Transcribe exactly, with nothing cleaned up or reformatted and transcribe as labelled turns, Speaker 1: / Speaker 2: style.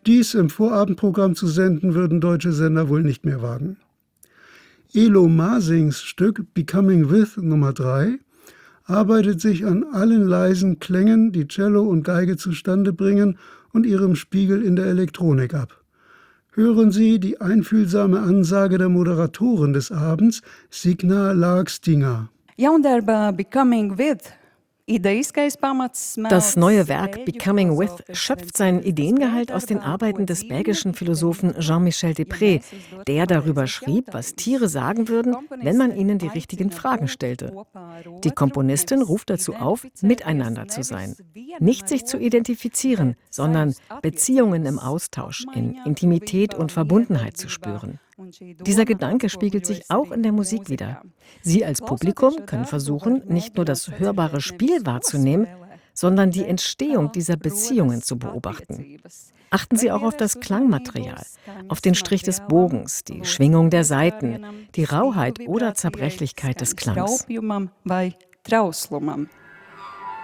Speaker 1: Dies im Vorabendprogramm zu senden, würden deutsche Sender wohl nicht mehr wagen. Elo Masings Stück Becoming With Nummer drei arbeitet sich an allen leisen Klängen, die Cello und Geige zustande bringen, und ihrem Spiegel in der Elektronik ab. Hören Sie die einfühlsame Ansage der Moderatorin des Abends, Signa Larkstinger.
Speaker 2: Ja, und der Becoming With.
Speaker 3: Das neue Werk Becoming With schöpft seinen Ideengehalt aus den Arbeiten des belgischen Philosophen Jean-Michel Desprez, der darüber schrieb, was Tiere sagen würden, wenn man ihnen die richtigen Fragen stellte. Die Komponistin ruft dazu auf, miteinander zu sein. Nicht sich zu identifizieren, sondern Beziehungen im Austausch, in Intimität und Verbundenheit zu spüren. Dieser Gedanke spiegelt sich auch in der Musik wider. Sie als Publikum können versuchen, nicht nur das hörbare Spiel wahrzunehmen, sondern die Entstehung dieser Beziehungen zu beobachten. Achten Sie auch auf das Klangmaterial, auf den Strich des Bogens, die Schwingung der Saiten, die Rauheit oder Zerbrechlichkeit des Klangs.